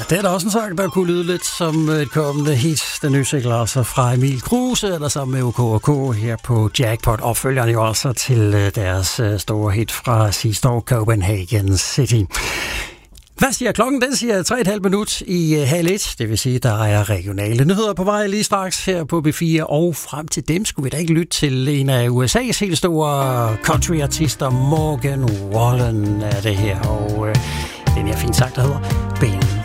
Det er da også en sang, der kunne lyde lidt som et kommende hit. Den nye single altså fra Emil Kruse, eller sammen med OKK her på Jackpot. Opfølgerne jo også til deres store hit fra sidste år, Copenhagen City. Hvad siger klokken? Den siger 3,5 minut i halv 1. Det vil sige, der er regionale nyheder på vej lige straks her på B4. Og frem til dem skulle vi da ikke lytte til en af USA's helt store countryartister, Morgan Wallen er det her. Og den her fine sang, der hedder Ben